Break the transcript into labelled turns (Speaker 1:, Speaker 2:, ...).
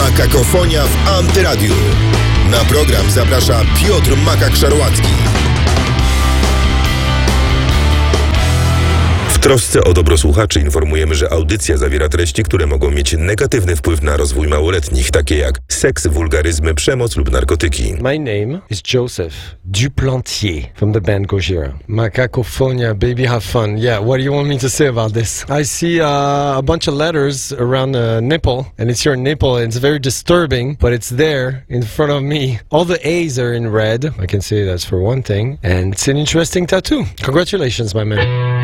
Speaker 1: Makakofonia w Antyradiu. Na program zaprasza Piotr Makak-Szarłacki. W trosce o dobro słuchaczy informujemy, że audycja zawiera treści, które mogą mieć negatywny wpływ na rozwój małoletnich, takie jak seks, wulgaryzmy, przemoc lub narkotyki.
Speaker 2: My name is Joseph Duplantier from the band Gojira. Makakofonia, baby, have fun. Yeah, what do you want me to say about this? I see a bunch of letters around a nipple, and it's your nipple, and it's very disturbing, but it's there in front of me. All the A's are in red. I can say that's for one thing, and it's an interesting tattoo. Congratulations, my man.